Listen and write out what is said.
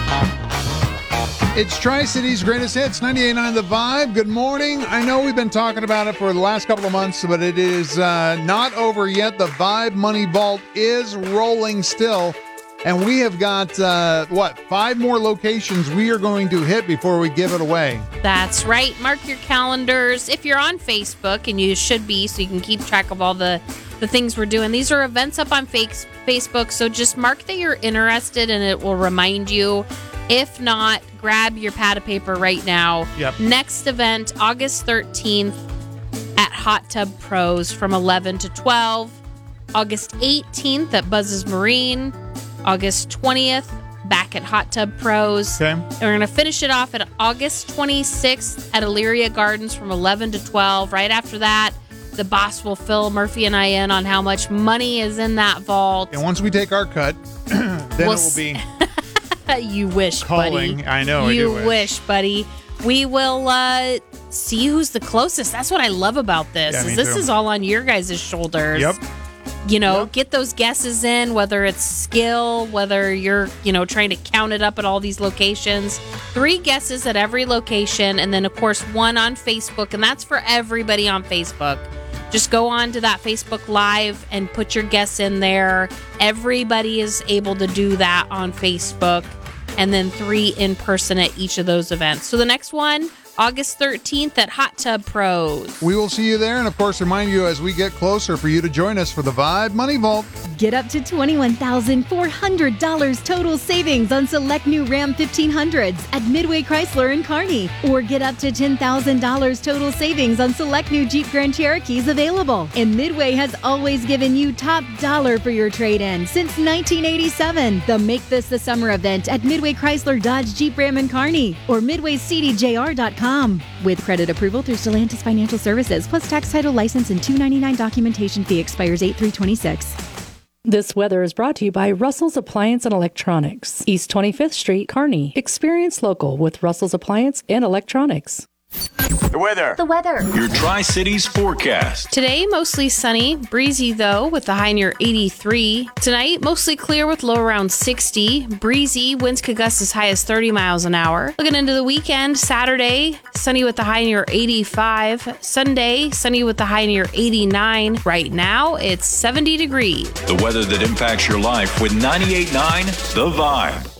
It's Tri-City's greatest hits, 98.9 The Vibe. Good morning. I know we've been talking about it for the last couple of months, but it is not over yet. The Vibe Money Vault is rolling still. And we have got, 5 more locations we are going to hit before we give it away. That's right. Mark your calendars. If you're on Facebook, and you should be, so you can keep track of all the things we're doing. These are events up on Facebook, so just mark that you're interested, and it will remind you. If not, grab your pad of paper right now. Yep. Next event, August 13th at Hot Tub Pros from 11 to 12. August 18th at Buzz's Marine. August 20th, back at Hot Tub Pros. Okay. And we're going to finish it off at August 26th at Elyria Gardens from 11 to 12. Right after that, the boss will fill Murphy and I in on how much money is in that vault. And once we take our cut, then it will be... You wish, calling. buddy. I know. You wish, buddy. We will see who's the closest. That's what I love about this. Yeah, This too. is all on your guys' shoulders. Yep. Get those guesses in, whether it's skill, whether you're, trying to count it up at all these locations. 3 guesses at every location, and then, of course, 1 on Facebook, and that's for everybody on Facebook. Just go on to that Facebook Live and put your guess in there. Everybody is able to do that on Facebook. And then 3 in person at each of those events. So the next one, August 13th at Hot Tub Pros. We will see you there, and of course, remind you as we get closer for you to join us for the Vibe Money Vault. Get up to $21,400 total savings on select new Ram 1500s at Midway Chrysler in Kearney. Or get up to $10,000 total savings on select new Jeep Grand Cherokees available. And Midway has always given you top dollar for your trade-in since 1987. The Make This the Summer event at Midway Chrysler Dodge Jeep Ram in Kearney or MidwayCDJR.com. With credit approval through Stellantis Financial Services, plus tax, title, license, and $299 documentation fee expires 8/3/26. This weather is brought to you by Russell's Appliance and Electronics, East 25th Street, Kearney. Experience local with Russell's Appliance and Electronics. The weather. Your Tri-Cities forecast. Today, mostly sunny, breezy though, with the high near 83. Tonight, mostly clear with low around 60. Breezy, winds could gust as high as 30 miles an hour. Looking into the weekend, Saturday, sunny with the high near 85. Sunday, sunny with the high near 89. Right now, it's 70 degrees. The weather that impacts your life with 98.9 The Vibe.